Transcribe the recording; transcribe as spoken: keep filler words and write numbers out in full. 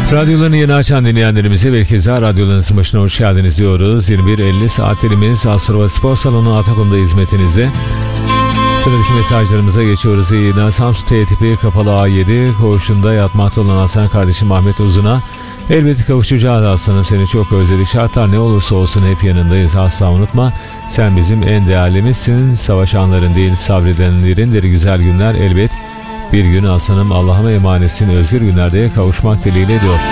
Radyolarını yeni açan dinleyenlerimize ve keza radyolarınızın başına hoş geldiniz diyoruz. yirmi bir elli saatlerimiz Astrova Spor Salonu Atakum'da hizmetinizde. Sıradaki mesajlarımıza geçiyoruz. İyi yayınlar. Samsun T tipi kapalı A yedi koğuşunda yatmakta olan Hasan kardeşim Ahmet Uzun'a elbette kavuşacağız aslanım, seni çok özledik. Şartlar ne olursa olsun hep yanındayız. Asla unutma, sen bizim en değerlimizsin. Savaşanların değil sabredenlerin deri güzel günler elbet bir gün aslanım, Allah'a emanetsin. Özgür günlerde kavuşmak dileğiyle diyor.